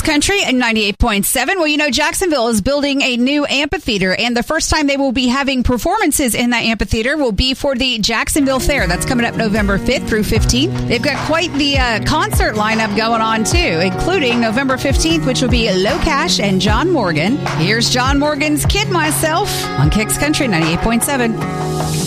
Country and 98.7. Well, you know, Jacksonville is building a new amphitheater, and the first time they will be having performances in that amphitheater will be for the Jacksonville Fair. That's coming up November 5th through 15th. They've got quite the concert lineup going on, too, including November 15th, which will be Low Cash and John Morgan. Here's John Morgan's Kid Myself on Kicks Country 98.7.